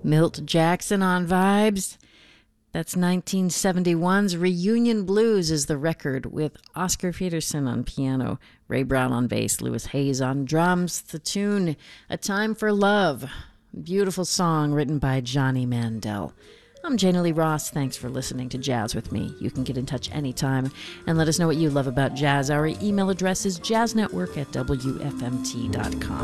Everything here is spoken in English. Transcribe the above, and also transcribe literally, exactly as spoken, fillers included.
Milt Jackson on vibes. That's nineteen seventy-one's Reunion Blues is the record with Oscar Peterson on piano, Ray Brown on bass, Louis Hayes on drums. The tune, A Time for Love. Beautiful song written by Johnny Mandel. I'm Jana Lee Ross. Thanks for listening to Jazz with me. You can get in touch anytime and let us know what you love about jazz. Our email address is jazznetwork at w f m t dot com.